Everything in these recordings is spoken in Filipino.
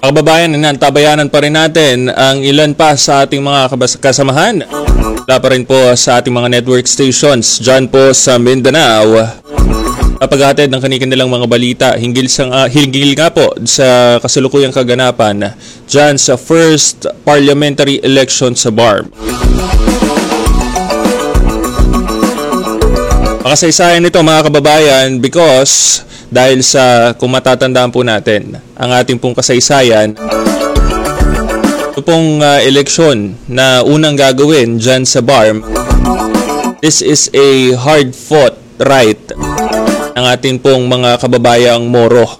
Mga kababayan, nantabayanan pa rin natin ang ilan pa sa ating mga kasamahan. Wala pa rin po sa ating mga network stations dyan po sa Mindanao. Kapaghatid ng kanilang mga balita hinggil nga po sa kasalukuyang kaganapan dyan sa first parliamentary election sa BARM. Makasaysayan nito mga kababayan because dahil sa kung matatandaan po natin ang ating pong kasaysayan, ito pong eleksyon na unang gagawin dyan sa BARM, this is a hard-fought right ng ating pong mga kababayang Moro.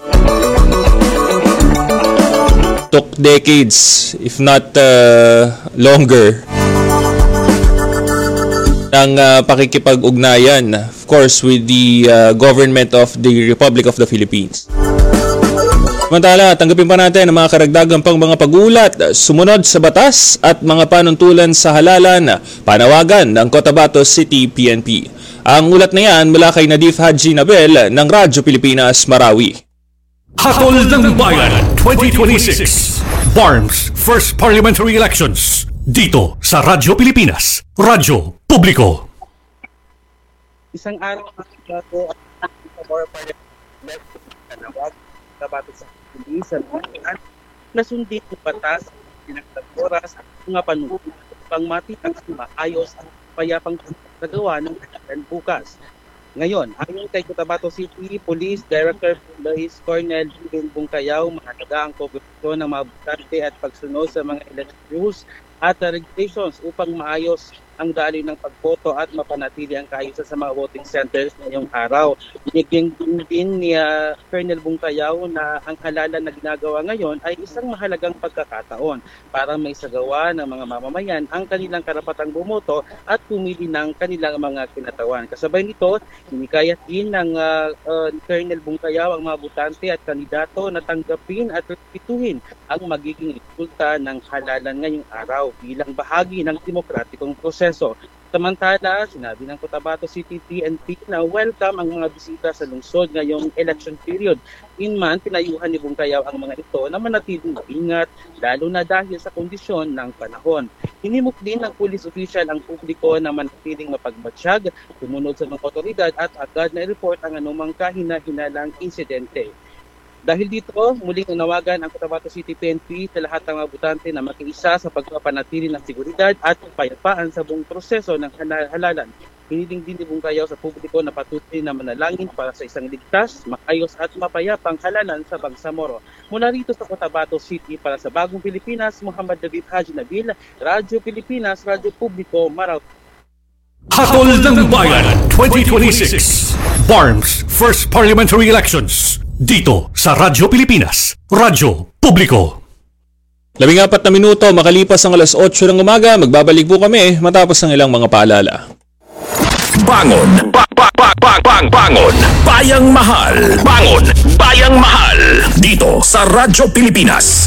Took decades, if not longer, ng pakikipag-ugnayan, of course, with the government of the Republic of the Philippines. Samantala, tanggapin pa natin ang mga karagdagang pang mga pagulat sumunod sa batas at mga panuntulan sa halalan, panawagan ng Cotabato City PNP. Ang ulat na yan mula kay Nadif Haji Nabel ng Radyo Pilipinas, Marawi. Hatol ng Bayan 2026 BARM's First Parliamentary Elections dito sa Radyo Pilipinas, Radyo Publiko. Isang araw bago ang more parliamentary panawag Cotabato sa Pilipinas na sundin ng batas ng oras at mga panuntunan upang matitag maayos at payapang paggawa ng kanilang bukas. Ngayon, ayon kay Cotabato City Police Director Luis Cornel Bungkayaw, mahalaga ang kooperasyon ng mga butante at pagsunod sa mga election rules at regulations upang maayos ang daloy ng pagboto at mapanatili ang kaayusan sa mga voting centers ngayong araw. Binigyan din ni Colonel Bungkayaw na ang halalan na ginagawa ngayon ay isang mahalagang pagkakataon para may sagawa ng mga mamamayan ang kanilang karapatang bumoto at pumili ng kanilang mga kinatawan. Kasabay nito, hinikayat din ng Colonel Bungkayaw ang mga butante at kandidato na tanggapin at respetuhin ang magiging resulta ng halalan ngayong araw bilang bahagi ng demokratikong proseso. Samantala, sinabi ng Cotabato City PNP na welcome ang mga bisita sa lungsod ngayong election period. Inman, pinayuhan ni Bungkayaw ang mga ito na manatiling maingat, lalo na dahil sa kondisyon ng panahon. Hinimok din ng police official ang publiko na manatiling mapagmatsyag, sumunod sa mga otoridad at agad na i-report ang anumang kahina-hinalang insidente. Dahil dito, muling nanawagan ang Cotabato City PNP sa lahat ng mga butante na makiisa sa pagpapanatili ng seguridad at kapayapaan sa buong proseso ng halalan. Hiniling din ni Bungkayaw sa publiko na patuloy na manalangin para sa isang ligtas, maayos at mapayapang halalan sa Bangsamoro. Mula rito sa Cotabato City para sa Bagong Pilipinas, Muhammad David Haji Nabil, Radyo Pilipinas, Radyo Publiko, Marawi. Hatol ng Bayan 2026 BARM's First Parliamentary Elections dito sa Radyo Pilipinas, Radyo Publiko. 14 na minuto makalipas ang alas 8 ng umaga, magbabalik po kami matapos ang ilang mga paalala. Bangon! Bangon! Bayang Mahal! Bangon! Bayang Mahal! Dito sa Radyo Pilipinas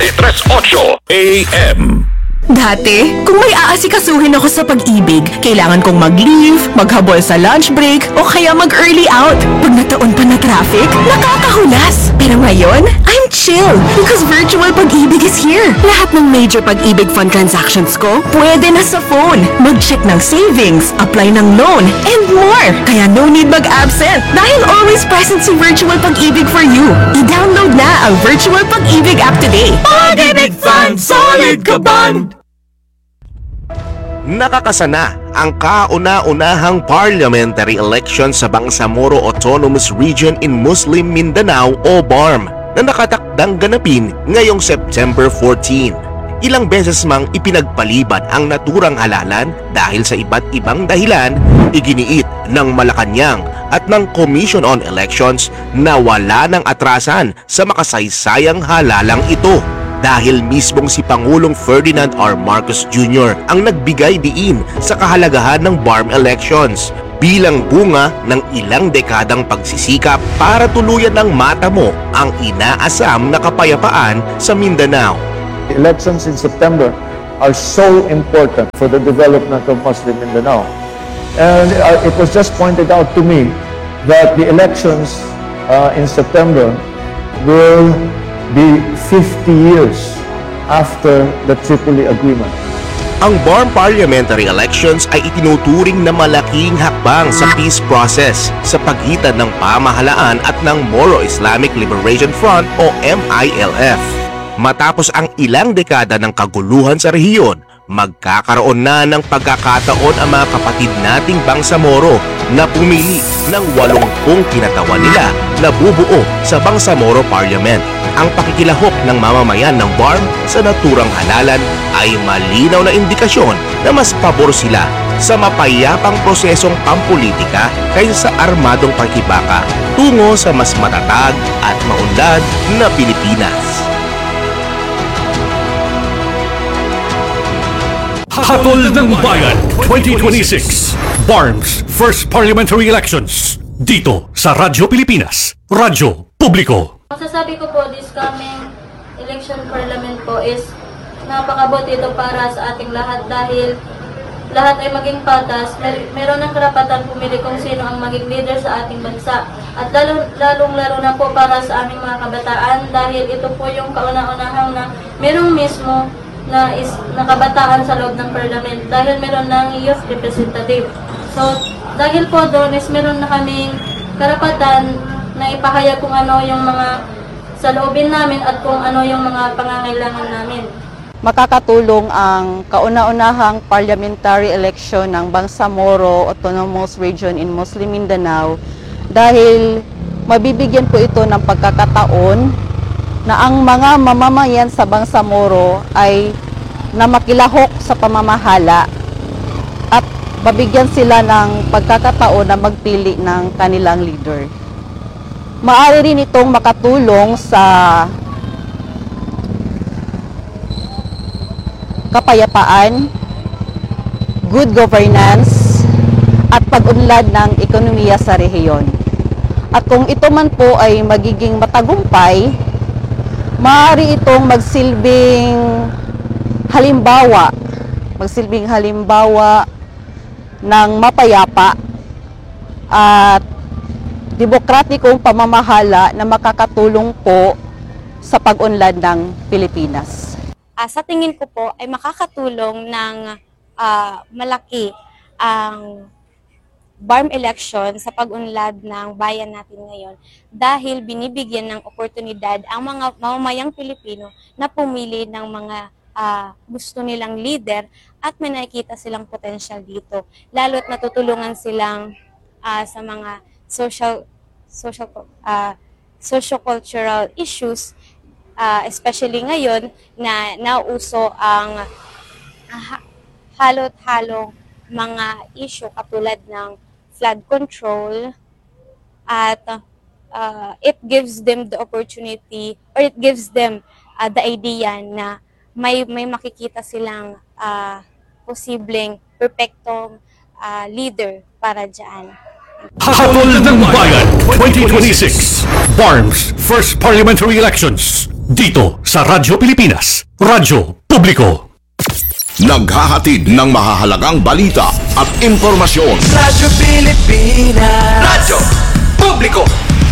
738 AM. Dati, kung may aasikasuhin ako sa pag-ibig, kailangan kong mag-leave, maghabol sa lunch break, o kaya mag-early out. Pag nataon pa na traffic, nakakahulas. Pero ngayon, I'm chill because virtual pag-ibig is here. Lahat ng major pag-ibig fund transactions ko, pwede na sa phone. Mag-check ng savings, apply ng loan, and more. Kaya no need mag-absent dahil always present si virtual pag-ibig for you. I-download na ang virtual pag-ibig app today. Pag-ibig Fund, solid ka band! Nakakasana ang kauna-unahang parliamentary election sa Bangsamoro Autonomous Region in Muslim Mindanao o BARM na nakatakdang ganapin ngayong September 14. Ilang beses mang ipinagpaliban ang naturang halalan dahil sa iba't ibang dahilan, iginiit ng Malacanang at ng Commission on Elections na wala ng atrasan sa makasaysayang halalang ito. Dahil mismong si Pangulong Ferdinand R. Marcos Jr. ang nagbigay diin sa kahalagahan ng BARM elections bilang bunga ng ilang dekadang pagsisikap para tuluyan ng matamo ang inaasam na kapayapaan sa Mindanao. The elections in September are so important for the development of Muslim Mindanao. And it was just pointed out to me that the elections in September will be 50 years after the Tripoli Agreement. Ang BARM parliamentary elections ay itinuturing na malaking hakbang sa peace process sa pagitan ng pamahalaan at ng Moro Islamic Liberation Front o MILF. Matapos ang ilang dekada ng kaguluhan sa rehiyon, magkakaroon na ng pagkakataon ang mga kapatid nating Bangsamoro na pumili ng 80 kinatawan nila na bubuo sa Bangsamoro Parliament. Ang pakikilahok ng mamamayan ng BARM sa naturang halalan ay malinaw na indikasyon na mas pabor sila sa mapayapang prosesong pampolitika kaysa sa armadong pakikibaka tungo sa mas matatag at maunlad na Pilipinas. Hatol ng Bayan 2026 BARM's First Parliamentary Elections dito sa Radyo Pilipinas, Radyo Publiko. Masasabi ko po, this coming election parliament po is napakabuti ito para sa ating lahat dahil lahat ay maging patas, meron ng karapatan pumili kung sino ang maging leader sa ating bansa. At lalong-lalo na po para sa aming mga kabataan dahil ito po yung kauna-unahang na merong mismo na kabataan sa loob ng parliament dahil meron ng youth representative. So, dahil po doon is meron na kaming karapatan na ipahayag kung ano yung mga saloobin namin at kung ano yung mga pangangailangan namin. Makakatulong ang kauna-unahang parliamentary election ng Bangsamoro Autonomous Region in Muslim Mindanao dahil mabibigyan po ito ng pagkakataon na ang mga mamamayan sa Bangsamoro ay na makilahok sa pamamahala at mabigyan sila ng pagkakataon na magpili ng kanilang leader. Maaari rin itong makatulong sa kapayapaan, good governance, at pag-unlad ng ekonomiya sa rehiyon. At kung ito man po ay magiging matagumpay, maaari itong magsilbing halimbawa ng mapayapa at demokratikong pamamahala na makakatulong po sa pag-unlad ng Pilipinas. Sa tingin ko po ay makakatulong ng malaki ang BARM election sa pag-unlad ng bayan natin ngayon dahil binibigyan ng oportunidad ang mga mamamayang Pilipino na pumili ng mga gusto nilang leader at may nakikita silang potential dito. Lalo't natutulungan silang sa mga socio-cultural issues, especially ngayon na nauso ang halot-halong mga issue katulad ng flood control at it gives them the opportunity or it gives them the idea na may makikita silang posibleng perfectong leader para dyan. Hatol ng Bayan 2026 BARM's First Parliamentary Elections dito sa Radyo Pilipinas, Radyo Publiko. Naghahatid ng mahahalagang balita at impormasyon. Radyo Pilipinas, Radyo Publiko.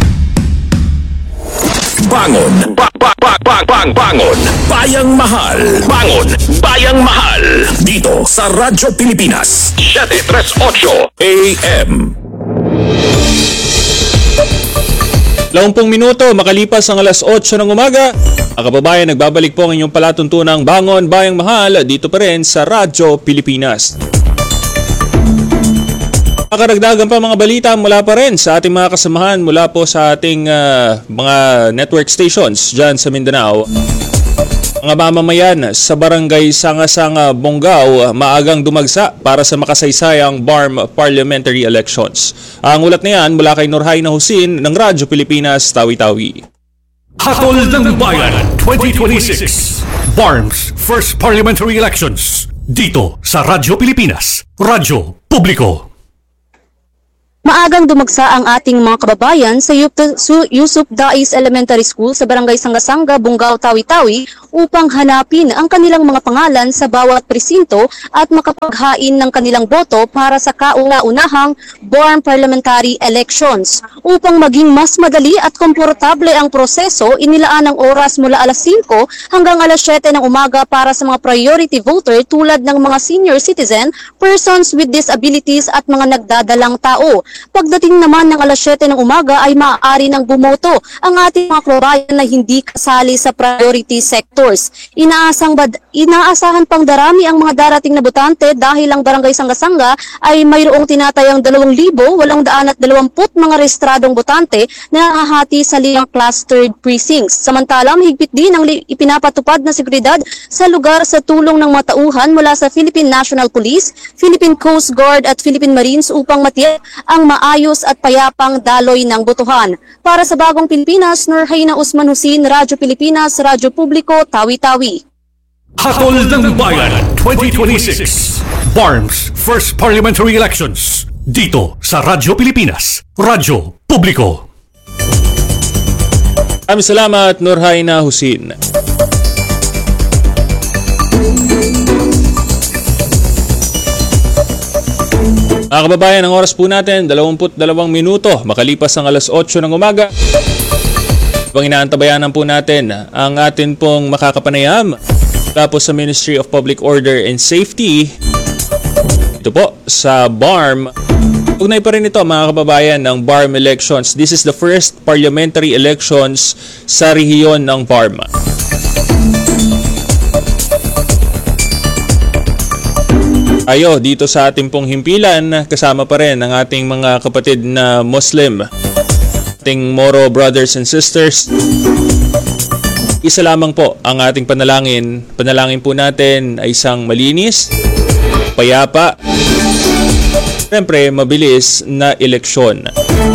Bangon, bangon, bayang mahal. Bangon, bayang mahal. Dito sa Radyo Pilipinas, 738 AM. 20 minuto makalipas ang alas 8 ng umaga. Ang kababayan, nagbabalik po ang inyong palatuntunang Bangon, Bayang Mahal dito pa rin sa Radyo Pilipinas. Karagdagan pa mga balita mula pa rin sa ating mga kasamahan mula po sa ating mga network stations dyan sa Mindanao. Mga mamamayan sa barangay Sanga-Sanga, Bonggao, maagang dumagsa para sa makasaysayang BARM parliamentary elections. Ang ulat na yan mula kay Norhaina Husin ng Radyo Pilipinas, Tawi-Tawi. Hatol ng Bayan 2026 BARM's First Parliamentary Elections dito sa Radyo Pilipinas, Radyo Publiko. Maagang dumagsa ang ating mga kababayan sa Yusuf Dais Elementary School sa Barangay Sanga-Sanga, Bonggao, Tawi-Tawi upang hanapin ang kanilang mga pangalan sa bawat presinto at makapaghain ng kanilang boto para sa kauna-unahang BARM parliamentary elections. Upang maging mas madali at komportable ang proseso, inilaan ang oras mula alas 5 hanggang alas 7 ng umaga para sa mga priority voter tulad ng mga senior citizen, persons with disabilities at mga nagdadalang tao. Pagdating naman ng alas 7 ng umaga ay maaari nang bumoto ang ating mga kababayan na hindi kasali sa priority sectors. Inaasahan pang darami ang mga darating na botante dahil ang Barangay Sanga-Sanga ay mayroong tinatayang 2,820 mga rehistradong botante na nakahati sa 5 clustered precincts. Samantala, mahigpit din ang ipinapatupad na seguridad sa lugar sa tulong ng mga tauhan mula sa Philippine National Police, Philippine Coast Guard at Philippine Marines upang matiyak ang maayos at payapang daloy ng botohan. Para sa Bagong Pilipinas, Nurhaina Usman Husin, Radyo Pilipinas, Radyo Publiko, Tawi-Tawi. Hatol ng Bayan 2026 BARM's First Parliamentary Elections dito sa Radyo Pilipinas, Radyo Publiko. Maraming salamat, Nurhaina Husin. Mga kababayan, ang oras po natin, 22 minuto, makalipas ang alas 8 ng umaga. Habang inaantabayanan po natin ang atin pong makakapanayam tapos sa Ministry of Public Order and Safety, ito po sa BARM. Ugnay pa rin ito mga kababayan ng BARM elections. This is the first parliamentary elections sa rehiyon ng BARM. Ayo, dito sa ating pong himpilan, kasama pa rin ang ating mga kapatid na Muslim, ating Moro brothers and sisters. Isa lamang po ang ating panalangin. Panalangin po natin ay isang malinis, payapa, siyempre mabilis na eleksyon.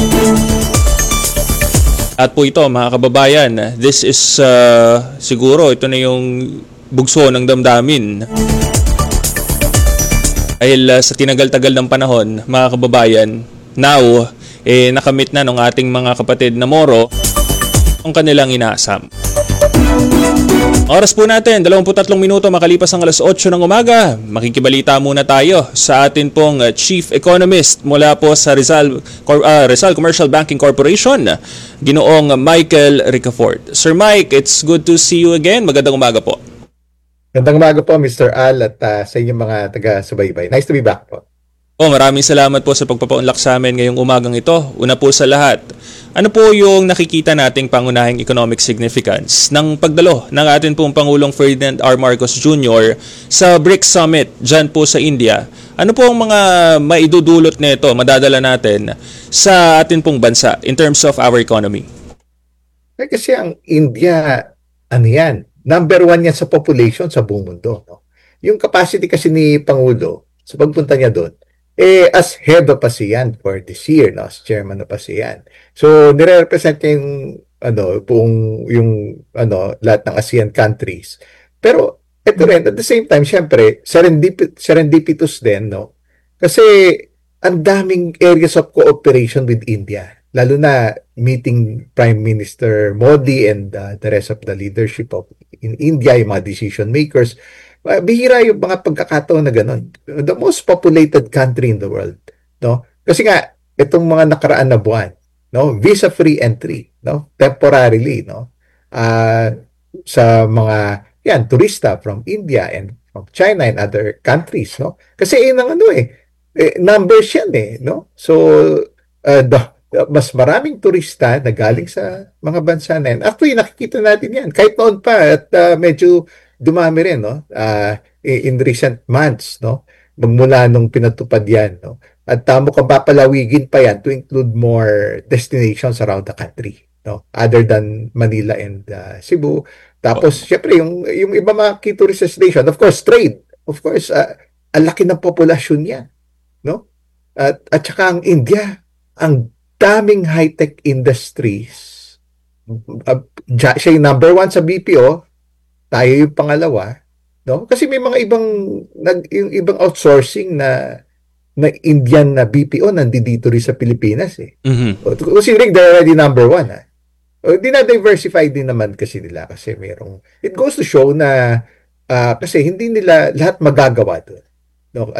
At po ito mga kababayan, this is siguro ito na yung bugso ng damdamin. Dahil sa tinagal-tagal ng panahon, mga kababayan, now, nakamit na ng ating mga kapatid na Moro ang kanilang inaasam. Oras po natin, 23 minuto makalipas ang alas 8 ng umaga. Makikibalita muna tayo sa atin pong Chief Economist mula po sa Rizal Commercial Banking Corporation, Ginoong Michael Ricafort. Sir Mike, it's good to see you again. Magandang umaga po. Magandang umaga po, Mr. Al, at sa inyong mga taga-subaybay. Nice to be back po. Maraming salamat po sa pagpapaunlak sa amin ngayong umagang ito. Una po sa lahat, ano po yung nakikita nating pangunahing economic significance ng pagdalo ng atin pong Pangulong Ferdinand R. Marcos Jr. sa BRICS Summit dyan po sa India? Ano po ang mga maidudulot nito, madadala natin sa atin pong bansa in terms of our economy? Kasi ang India, number 1 yan sa population sa buong mundo. No? Yung capacity kasi ni Pangulo, sa pagpunta niya doon, as head of ASEAN for this year, no? As chairman of ASEAN. So, nire-represent niya lahat ng ASEAN countries. Pero, ito rin, at the same time, syempre, serendipitous din, no? Kasi, ang daming areas of cooperation with India. Lalo na meeting Prime Minister Modi and the rest of the leadership of in India, yung mga decision makers. Bihira yung mga pagkakataon na ganun. The most populated country in the world. No? Kasi nga, itong mga nakaraan na buwan, no? Visa-free entry, no? Temporarily, no? Sa mga turista from India and from China and other countries. No? Kasi yun ang numbers yan no? So, mas maraming turista na galing sa mga bansa na yan. Actually, nakikita natin yan. Kahit noon pa, at medyo dumami rin, no? In recent months, no? Magmula nung pinatupad yan, no? At mukhang papalawigin pa yan to include more destinations around the country, no? Other than Manila and Cebu. Tapos, syempre, yung iba mga key tourist destination, of course, trade. Of course, ang laki ng populasyon yan, no? At saka ang India, ang daming high-tech industries. Siya yung number 1 sa BPO, tayo yung pangalawa, no? Kasi may mga yung ibang outsourcing na Indian na BPO nandito rin sa Pilipinas . Mm-hmm. Considering they're already number 1, Dinadiversify din naman kasi nila kasi it goes to show na kasi hindi nila lahat magagawa doon. No?